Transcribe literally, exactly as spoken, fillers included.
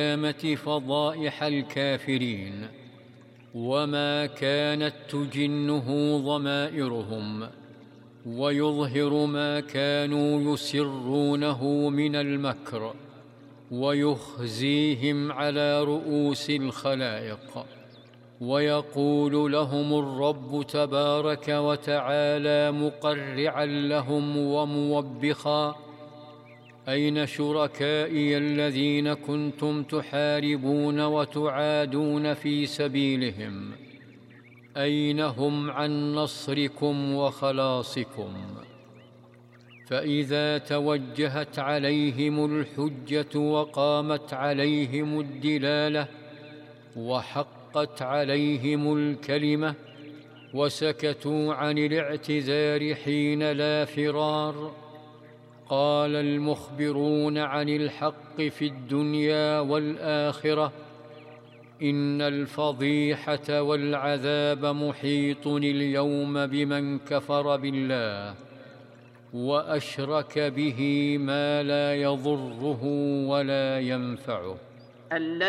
القيامة فضائح الكافرين، وما كانت تجنه ضمائرهم، ويظهر ما كانوا يسرونه من المكر، ويخزيهم على رؤوس الخلائق، ويقول لهم الرب تبارك وتعالى مقرعا لهم وموبخا: أين شركائي الذين كنتم تحاربون وتعادون في سبيلهم؟ أين هم عن نصركم وخلاصكم؟ فإذا توجهت عليهم الحجة وقامت عليهم الدلالة وحقت عليهم الكلمة وسكتوا عن الاعتذار حين لا فرار، قال المخبرون عن الحق في الدنيا والآخرة: إن الفضيحة والعذاب محيط اليوم بمن كفر بالله وأشرك به ما لا يضره ولا ينفعه.